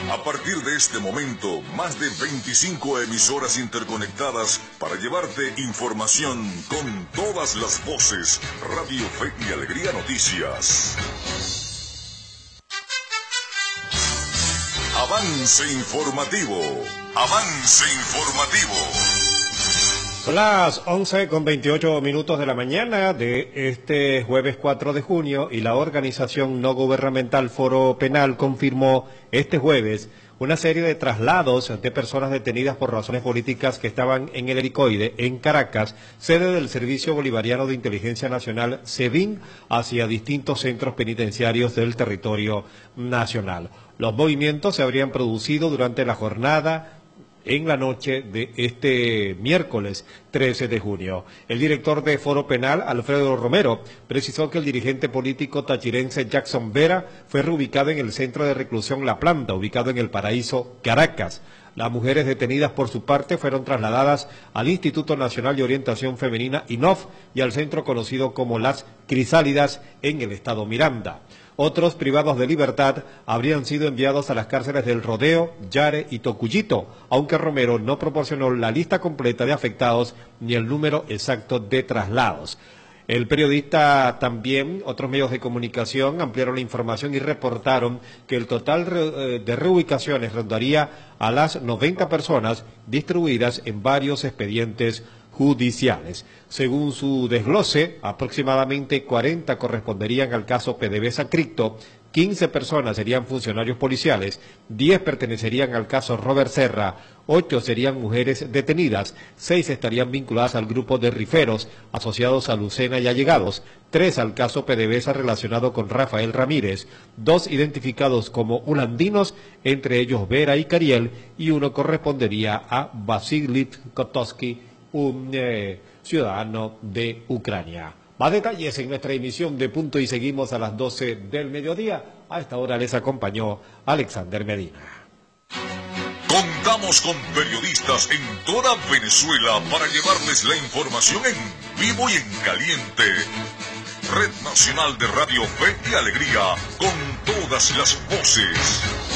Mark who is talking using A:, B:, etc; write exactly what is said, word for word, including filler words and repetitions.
A: A partir de este momento, más de veinticinco emisoras interconectadas para llevarte información con todas las voces. Radio Fe y Alegría Noticias. Avance informativo. Avance informativo.
B: Son las once con veintiocho minutos de la mañana de este jueves cuatro de junio y la organización no gubernamental Foro Penal confirmó este jueves una serie de traslados de personas detenidas por razones políticas que estaban en el Helicoide, en Caracas, sede del Servicio Bolivariano de Inteligencia Nacional, SEBIN, hacia distintos centros penitenciarios del territorio nacional. Los movimientos se habrían producido durante la jornada en la noche de este miércoles trece de junio. El director de Foro Penal, Alfredo Romero, precisó que el dirigente político tachirense Jackson Vera fue reubicado en el centro de reclusión La Planta, ubicado en El Paraíso, Caracas. Las mujeres detenidas por su parte fueron trasladadas al Instituto Nacional de Orientación Femenina, I N O F, y al centro conocido como Las Crisálidas en el estado Miranda. Otros privados de libertad habrían sido enviados a las cárceles del Rodeo, Yare y Tocuyito, aunque Romero no proporcionó la lista completa de afectados ni el número exacto de traslados. El periodista también, otros medios de comunicación ampliaron la información y reportaron que el total de reubicaciones rondaría a las noventa personas distribuidas en varios expedientes judiciales. Según su desglose, aproximadamente cuarenta corresponderían al caso PDVSA Cripto, quince personas serían funcionarios policiales, diez pertenecerían al caso Robert Serra, ocho serían mujeres detenidas, seis estarían vinculadas al grupo de riferos asociados a Lucena y allegados, tres al caso PDVSA relacionado con Rafael Ramírez, dos identificados como ulandinos, entre ellos Vera y Cariel, y uno correspondería a Vasily Kotowski, un eh, ciudadano de Ucrania. Más detalles en nuestra emisión de Punto y Seguimos a las doce del mediodía. A esta hora les acompañó Alexander Medina.
A: Contamos con periodistas en toda Venezuela para llevarles la información en vivo y en caliente. Red Nacional de Radio Fe y Alegría, con todas las voces.